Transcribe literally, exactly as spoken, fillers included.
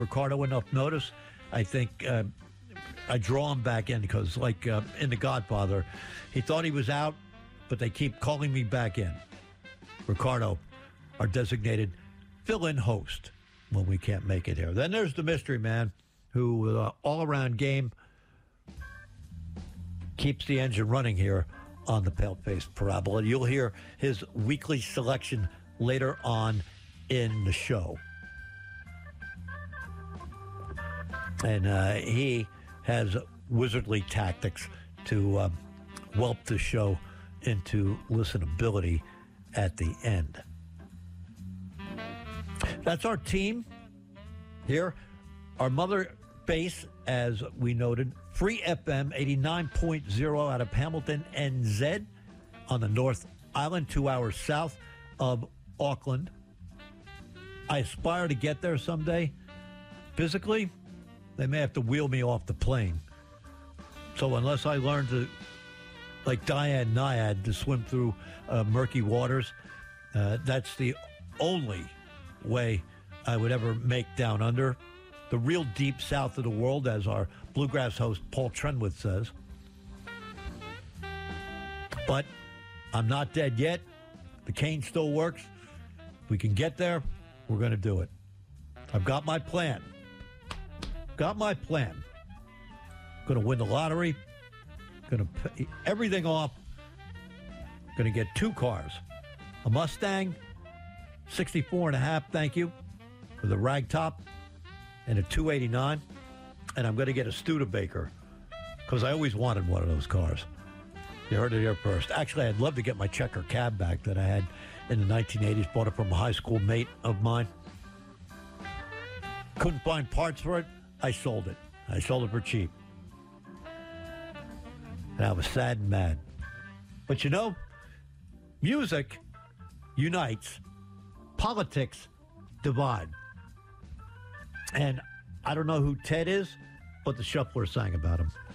Ricardo enough notice. I think uh, I draw him back in because, like uh, in The Godfather, he thought he was out, but they keep calling me back in. Ricardo, our designated fill-in host when we can't make it here. Then there's the mystery man who, uh, all-around game, keeps the engine running here on the Pale-Faced Parabola. You'll hear his weekly selection later on in the show. And uh, he has wizardly tactics to uh, whelp the show into listenability at the end. That's our team here. Our mother base, as we noted, Free F M eighty-nine point oh out of Hamilton, N Z, on the North Island, two hours south of Auckland. I aspire to get there someday. Physically, they may have to wheel me off the plane. So unless I learn to, like Diane Nyad, to swim through uh, murky waters, uh, that's the only way I would ever make Down Under, the real deep south of the world, as our Bluegrass host Paul Trenwith says. But I'm not dead yet. The cane still works. If we can get there, we're going to do it. I've got my plan. Got my plan. Going to win the lottery. Going to pay everything off. Going to get two cars. A Mustang, sixty-four and a half, thank you, with a ragtop, and a two eighty-nine. And I'm going to get a Studebaker because I always wanted one of those cars. You heard it here first. Actually, I'd love to get my Checker cab back that I had in the nineteen eighties. Bought it from a high school mate of mine. Couldn't find parts for it. I sold it. I sold it for cheap. And I was sad and mad. But you know, music unites. Politics divide. And I don't know who Ted is, but the Shufflers sang about him.